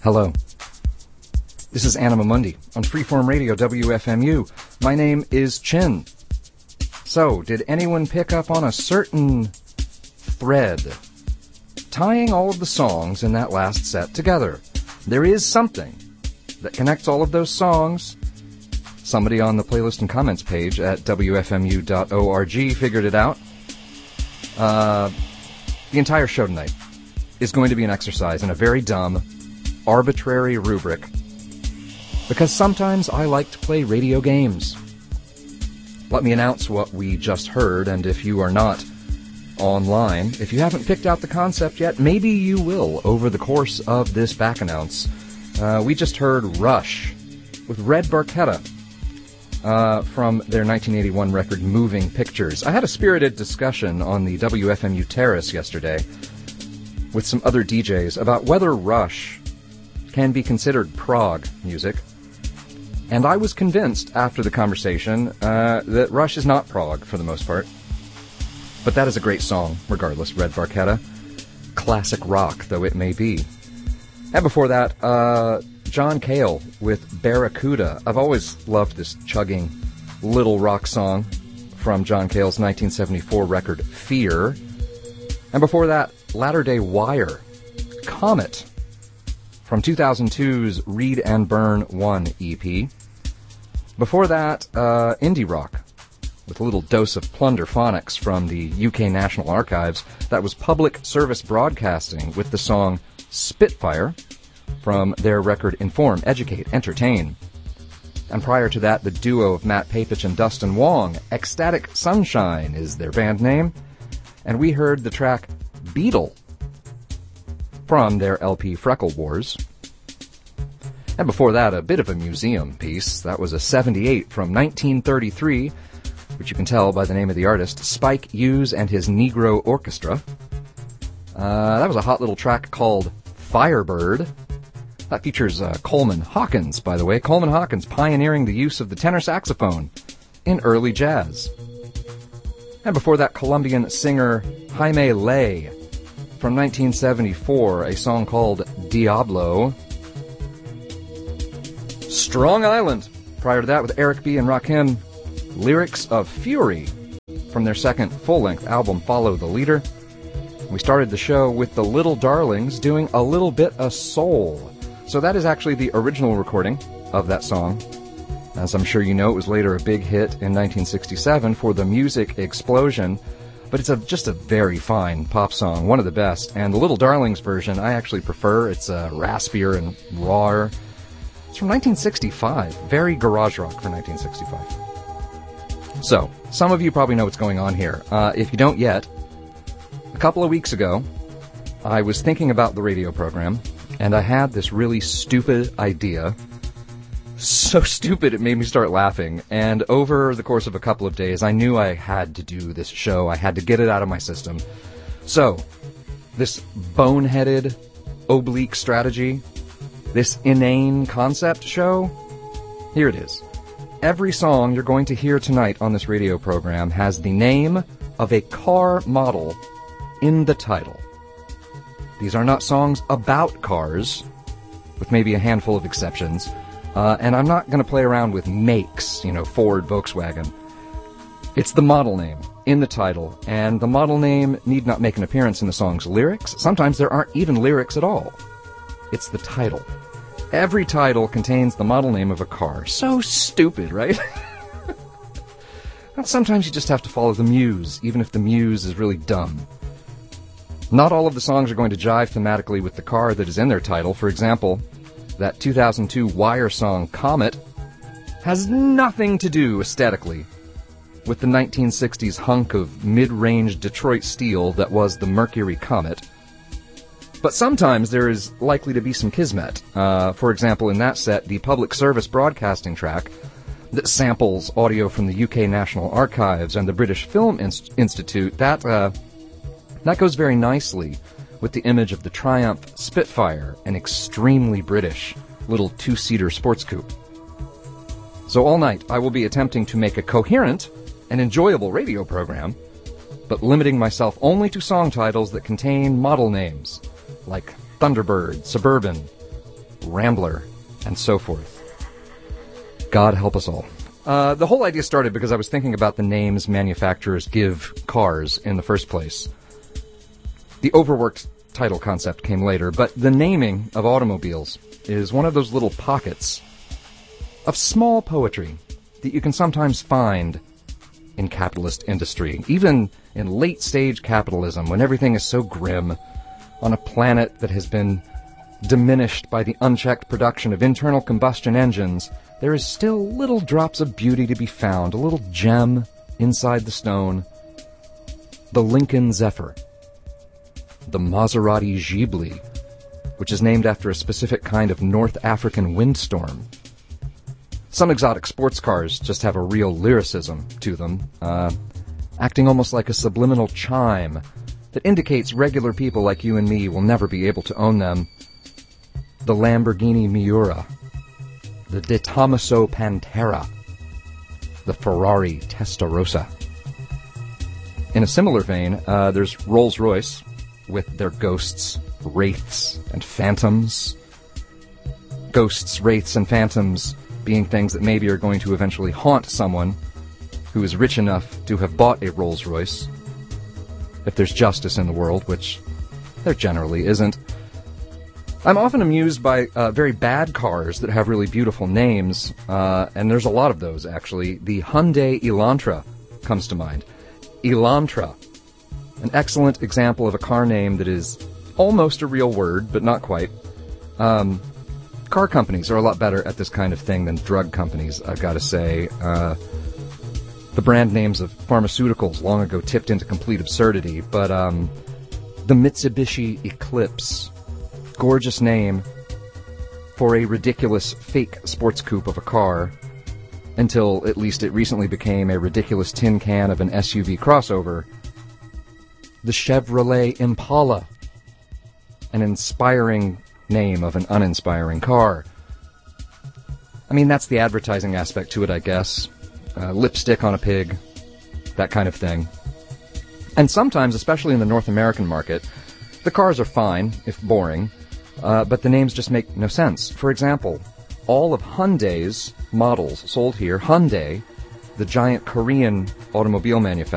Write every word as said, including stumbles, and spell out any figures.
Hello. This is Anima Mundi on Freeform Radio W F M U. My name is Chin. So, did anyone pick up on a certain thread tying all of the songs in that last set together? There is something that connects all of those songs. Somebody on the playlist and comments page at W F M U dot org figured it out. Uh, the entire show tonight is going to be an exercise in a very dumb, arbitrary rubric, because sometimes I like to play radio games. Let me announce what we just heard, and if you are not online, if you haven't picked out the concept yet, maybe you will over the course of this back announce. Uh, we just heard Rush with Red Barchetta uh, from their nineteen eighty-one record Moving Pictures. I had a spirited discussion on the W F M U Terrace yesterday with some other D Js about whether Rush can be considered prog music. And I was convinced after the conversation uh, that Rush is not prog for the most part. But that is a great song, regardless, Red Barchetta. Classic rock, though it may be. And before that, uh, John Cale with Barracuda. I've always loved this chugging little rock song from John Cale's nineteen seventy-four record, Fear. And before that, Latter Day Wire, Comet, from two thousand two's Read and Burn one E P. Before that, uh, indie rock, with a little dose of Plunderphonics from the U K National Archives. That was Public Service Broadcasting with the song Spitfire from their record Inform, Educate, Entertain. And prior to that, the duo of Matt Papich and Dustin Wong, Ecstatic Sunshine is their band name. And we heard the track Beetle from their L P Freckle Wars. And before that, a bit of a museum piece. That was a seventy-eight from nineteen thirty-three, which you can tell by the name of the artist, Spike Hughes and his Negro Orchestra. Uh, that was a hot little track called Firebird. That features uh, Coleman Hawkins, by the way. Coleman Hawkins pioneering the use of the tenor saxophone in early jazz. And before that, Colombian singer Jaime Ley from nineteen seventy-four, a song called Diablo. Strong Island, prior to that with Eric B. and Rakim, Lyrics of Fury from their second full-length album, Follow the Leader. We started the show with the Little Darlings doing A Little Bit of Soul. So that is actually the original recording of that song. As I'm sure you know, it was later a big hit in nineteen sixty-seven for the Music Explosion. But it's a, just a very fine pop song, one of the best. And the Little Darlings version I actually prefer. It's uh, raspier and rawer. It's from nineteen sixty-five. Very garage rock for nineteen sixty-five. So, some of you probably know what's going on here. Uh, if you don't yet, a couple of weeks ago, I was thinking about the radio program, and I had this really stupid idea. So stupid it made me start laughing. And over the course of a couple of days, I knew I had to do this show. I had to get it out of my system. So, this boneheaded, oblique strategy, this inane concept show, here it is. Every song you're going to hear tonight on this radio program has the name of a car model in the title. These are not songs about cars, with maybe a handful of exceptions. Uh, and I'm not going to play around with makes, you know, Ford, Volkswagen. It's the model name in the title, and the model name need not make an appearance in the song's lyrics. Sometimes there aren't even lyrics at all. It's the title. Every title contains the model name of a car. So stupid, right? Well, sometimes you just have to follow the muse, even if the muse is really dumb. Not all of the songs are going to jive thematically with the car that is in their title. For example, that two thousand two Wire song, Comet, has nothing to do aesthetically with the nineteen sixties hunk of mid-range Detroit steel that was the Mercury Comet. But sometimes there is likely to be some kismet. Uh, for example, in that set, the Public Service Broadcasting track that samples audio from the U K National Archives and the British Film Inst- Institute, that, uh, that goes very nicely with the image of the Triumph Spitfire, an extremely British little two-seater sports coupe. So all night, I will be attempting to make a coherent and enjoyable radio program, but limiting myself only to song titles that contain model names, like Thunderbird, Suburban, Rambler, and so forth. God help us all. Uh, the whole idea started because I was thinking about the names manufacturers give cars in the first place. The overworked title concept came later, but the naming of automobiles is one of those little pockets of small poetry that you can sometimes find in capitalist industry, even in late-stage capitalism, when everything is so grim, on a planet that has been diminished by the unchecked production of internal combustion engines. There is still little drops of beauty to be found, a little gem inside the stone. The Lincoln Zephyr, the Maserati Ghibli, which is named after a specific kind of North African windstorm. Some exotic sports cars just have a real lyricism to them, uh, acting almost like a subliminal chime that indicates regular people like you and me will never be able to own them. The Lamborghini Miura, the De Tomaso Pantera, the Ferrari Testarossa. In a similar vein, uh, there's Rolls-Royce, with their ghosts, wraiths, and phantoms. Ghosts, wraiths, and phantoms being things that maybe are going to eventually haunt someone who is rich enough to have bought a Rolls-Royce, if there's justice in the world, which there generally isn't. I'm often amused by uh, very bad cars that have really beautiful names, uh, and there's a lot of those, actually. The Hyundai Elantra comes to mind. Elantra, an excellent example of a car name that is almost a real word, but not quite. Um, car companies are a lot better at this kind of thing than drug companies, I've got to say. Uh, the brand names of pharmaceuticals long ago tipped into complete absurdity, but um, the Mitsubishi Eclipse, gorgeous name for a ridiculous fake sports coupe of a car, until at least it recently became a ridiculous tin can of an S U V crossover. The Chevrolet Impala, an inspiring name of an uninspiring car. I mean, that's the advertising aspect to it, I guess. Uh, lipstick on a pig, that kind of thing. And sometimes, especially in the North American market, the cars are fine, if boring, uh, but the names just make no sense. For example, all of Hyundai's models sold here, Hyundai, the giant Korean automobile manufacturer,